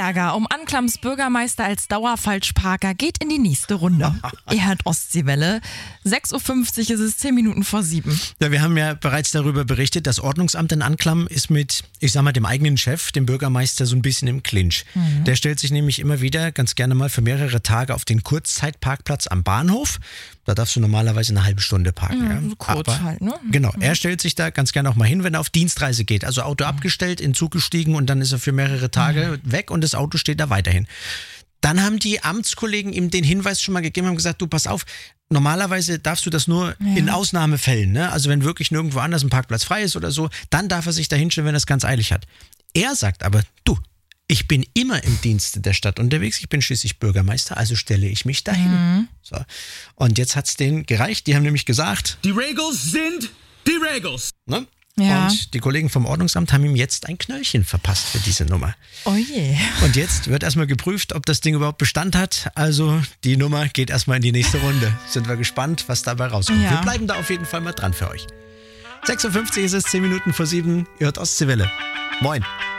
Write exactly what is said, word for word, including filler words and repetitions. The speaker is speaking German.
Ärger um Anklams Bürgermeister als Dauerfalschparker geht in die nächste Runde. Ihr hört Ostseewelle. sechs Uhr fünfzig ist es, zehn Minuten vor sieben. Ja, wir haben ja bereits darüber berichtet, das Ordnungsamt in Anklam ist mit, ich sag mal, dem eigenen Chef, dem Bürgermeister, so ein bisschen im Clinch. Mhm. Der stellt sich nämlich immer wieder ganz gerne mal für mehrere Tage auf den Kurzzeitparkplatz am Bahnhof. Da darfst du normalerweise eine halbe Stunde parken. Mhm, ja. so kurz Aber, halt, ne? Genau, er stellt sich da ganz gerne auch mal hin, wenn er auf Dienstreise geht. Also Auto abgestellt, in den Zug gestiegen und dann ist er für mehrere Tage mhm. weg und das Auto steht da weiterhin. Dann haben die Amtskollegen ihm den Hinweis schon mal gegeben, haben gesagt, du pass auf, normalerweise darfst du das nur ja. in Ausnahmefällen, ne? Also wenn wirklich nirgendwo anders ein Parkplatz frei ist oder so, dann darf er sich da hinstellen, wenn er es ganz eilig hat. Er sagt aber, du, ich bin immer im Dienste der Stadt unterwegs, ich bin schließlich Bürgermeister, also stelle ich mich dahin. Mhm. So. Und jetzt hat es denen gereicht, die haben nämlich gesagt, die Regels sind die Regels. Ne? Ja. Und die Kollegen vom Ordnungsamt haben ihm jetzt ein Knöllchen verpasst für diese Nummer. Oh je. Und jetzt wird erstmal geprüft, ob das Ding überhaupt Bestand hat. Also die Nummer geht erstmal in die nächste Runde. Sind wir gespannt, was dabei rauskommt. Ja. Wir bleiben da auf jeden Fall mal dran für euch. sechs Uhr fünfzig ist es, zehn Minuten vor sieben. Ihr hört Ostseewelle. Moin.